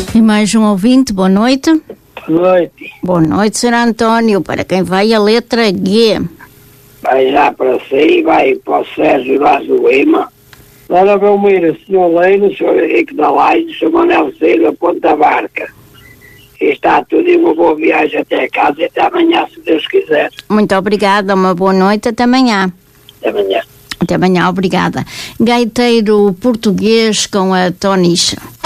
E mais um ouvinte, boa noite. Boa noite. Boa noite, Sr. António. Para quem vai a letra G? Vai já para si, vai para o Sérgio Vaz do Lima. Dona Belmira, Sr. Leino, Sr. Henrique da Laje, Sr. Manuel Silva, Ponta Barca. E está tudo, e uma boa viagem até casa e até amanhã, se Deus quiser. Muito obrigada, uma boa noite, até amanhã. Até amanhã. Até amanhã, obrigada. Gaiteiro português com a Tonicha.